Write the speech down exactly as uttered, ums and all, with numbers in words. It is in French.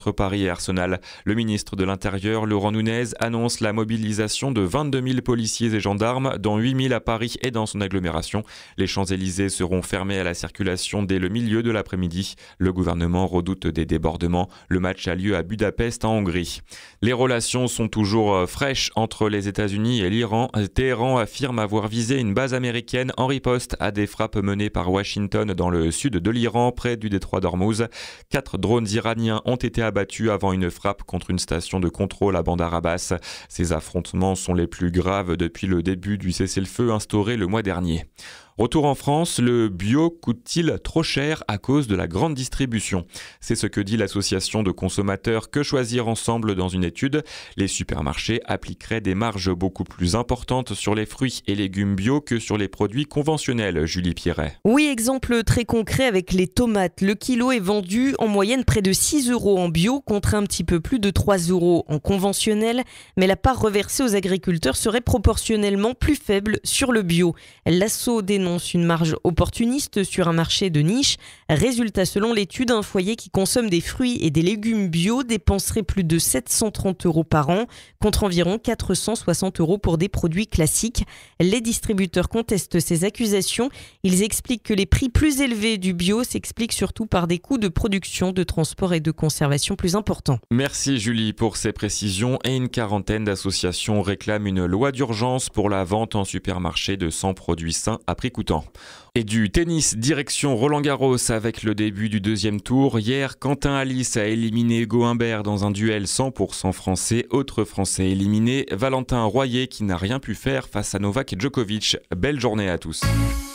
Entre Paris et Arsenal, le ministre de l'Intérieur, Laurent Nunez, annonce la mobilisation de vingt-deux mille policiers et gendarmes, dont huit mille à Paris et dans son agglomération. Les Champs-Élysées seront fermés à la circulation dès le milieu de l'après-midi. Le gouvernement redoute des débordements. Le match a lieu à Budapest, en Hongrie. Les relations sont toujours fraîches entre les États-Unis et l'Iran. Téhéran affirme avoir visé une base américaine en riposte à des frappes menées par Washington dans le sud de l'Iran, près du détroit d'Ormuz. Quatre drones iraniens ont été abattus avant une frappe contre une station de contrôle à Bandar Abbas. Ces affrontements sont les plus graves depuis le début du cessez-le-feu instauré le mois dernier. Retour en France, le bio coûte-t-il trop cher à cause de la grande distribution? C'est ce que dit l'association de consommateurs Que Choisir Ensemble dans une étude. Les supermarchés appliqueraient des marges beaucoup plus importantes sur les fruits et légumes bio que sur les produits conventionnels, Julie Pierret. Oui, exemple très concret avec les tomates. Le kilo est vendu en moyenne près de six euros en bio contre un petit peu plus de trois euros en conventionnel. Mais la part reversée aux agriculteurs serait proportionnellement plus faible sur le bio. L'asso dénonce une marge opportuniste sur un marché de niche. Résultat, selon l'étude, un foyer qui consomme des fruits et des légumes bio dépenserait plus de sept cent trente euros par an, contre environ quatre cent soixante euros pour des produits classiques. Les distributeurs contestent ces accusations. Ils expliquent que les prix plus élevés du bio s'expliquent surtout par des coûts de production, de transport et de conservation plus importants. Merci Julie pour ces précisions. Et une quarantaine d'associations réclament une loi d'urgence pour la vente en supermarché de cent produits sains à prix coûtant. Et du tennis, direction Roland-Garros avec le début du deuxième tour. Hier, Quentin Halys a éliminé Hugo Humbert dans un duel cent pour cent français. Autre français éliminé, Valentin Royer qui n'a rien pu faire face à Novak Djokovic. Belle journée à tous.